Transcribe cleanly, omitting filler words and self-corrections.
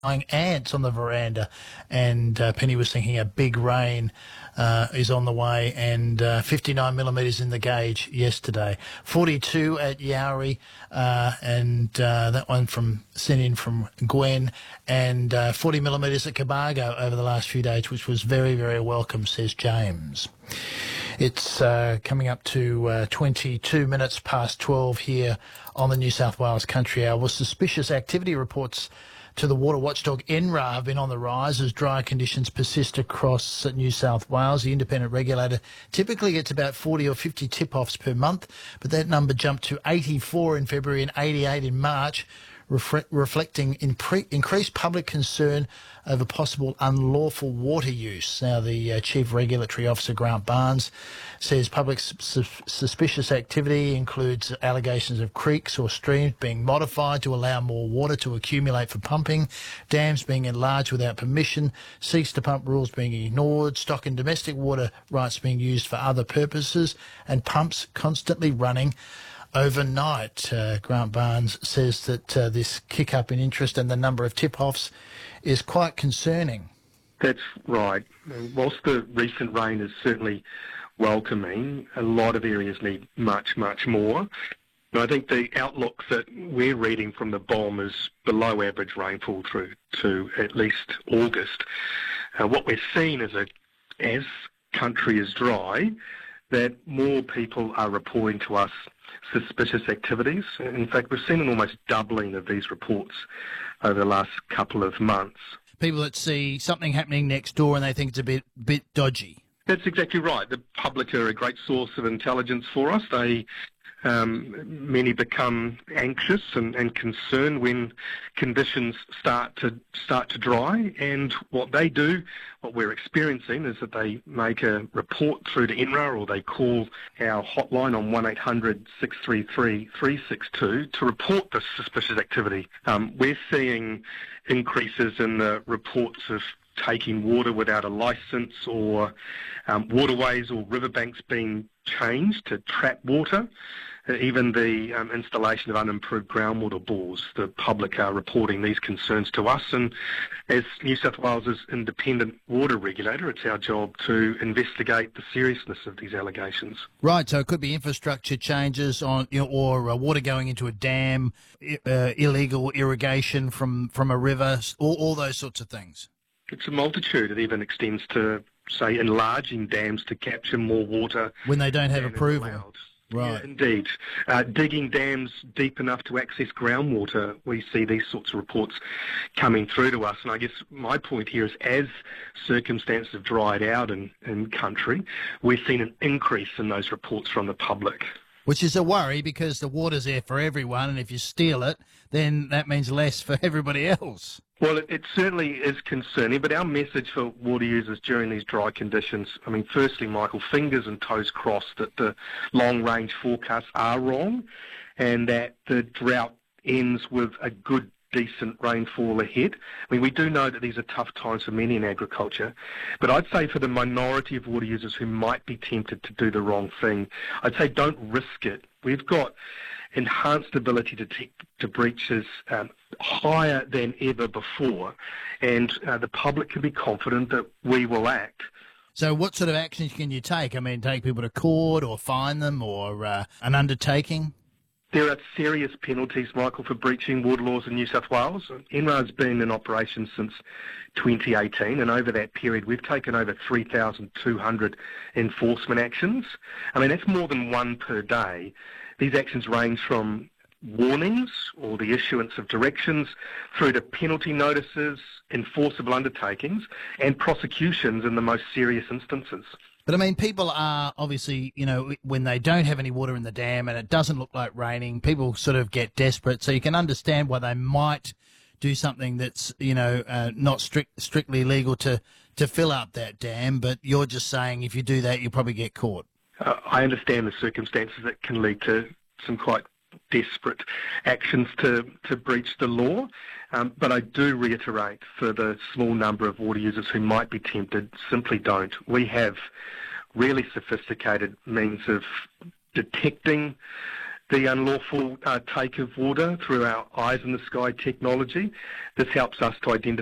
ants on the veranda, and Penny was thinking a big rain is on the way, and 59 millimetres in the gauge yesterday. 42 at Yowie, and that one sent in from Gwen, and 40 millimetres at Cabargo over the last few days, which was very, very welcome, says James. It's coming up to 22 minutes past 12 here on the New South Wales Country Hour. Well, suspicious activity reports to the water watchdog NRA have been on the rise as dry conditions persist across New South Wales. The independent regulator typically gets about 40 or 50 tip-offs per month, but that number jumped to 84 in February and 88 in March, reflecting increased public concern over possible unlawful water use. Now, the Chief Regulatory Officer, Grant Barnes, says public suspicious activity includes allegations of creeks or streams being modified to allow more water to accumulate for pumping, dams being enlarged without permission, cease-to-pump rules being ignored, stock and domestic water rights being used for other purposes, and pumps constantly running overnight. Grant Barnes says that this kick-up in interest and the number of tip-offs is quite concerning. That's right. Whilst the recent rain is certainly welcoming, a lot of areas need much, much more. And I think the outlook that we're reading from the BOM is below average rainfall through to at least August. What we're seeing is as country is dry, that more people are reporting to us suspicious activities. In fact, we've seen an almost doubling of these reports over the last couple of months. People that see something happening next door and they think it's a bit dodgy. That's exactly right. The public are a great source of intelligence for us. Many become anxious and concerned when conditions start to dry, and what they do, what we're experiencing, is that they make a report through to NRA, or they call our hotline on 1800 633 362 to report this suspicious activity. We're seeing increases in the reports of taking water without a licence, or waterways or riverbanks being changed to trap water. Even the installation of unimproved groundwater bores. The public are reporting these concerns to us, and as New South Wales' independent water regulator, it's our job to investigate the seriousness of these allegations. Right, so it could be infrastructure changes or water going into a dam, illegal irrigation from a river, all those sorts of things. It's a multitude. It even extends to, say, enlarging dams to capture more water when they don't have approval. Right. Yeah, indeed. Digging dams deep enough to access groundwater, we see these sorts of reports coming through to us. And I guess my point here is, as circumstances have dried out in country, we've seen an increase in those reports from the public. Which is a worry, because the water's there for everyone, and if you steal it, then that means less for everybody else. Well, it certainly is concerning, but our message for water users during these dry conditions, firstly, Michael, fingers and toes crossed that the long-range forecasts are wrong, and that the drought ends with a good, decent rainfall ahead. We do know that these are tough times for many in agriculture, but I'd say for the minority of water users who might be tempted to do the wrong thing, I'd say don't risk it. We've got enhanced ability to detect breaches higher than ever before, and the public can be confident that we will act. So what sort of actions can you take? Take people to court or fine them, or an undertaking? There are serious penalties, Michael, for breaching water laws in New South Wales. NRA has been in operation since 2018, and over that period we've taken over 3,200 enforcement actions. That's more than one per day. These actions range from warnings or the issuance of directions through to penalty notices, enforceable undertakings, and prosecutions in the most serious instances. But people are obviously, when they don't have any water in the dam and it doesn't look like raining, people sort of get desperate. So you can understand why they might do something that's, not strictly legal to fill up that dam. But you're just saying if you do that, you'll probably get caught. I understand the circumstances that can lead to some quite desperate actions to breach the law. But I do reiterate, for the small number of water users who might be tempted, simply don't. We have really sophisticated means of detecting the unlawful take of water through our Eyes in the Sky technology. This helps us to identify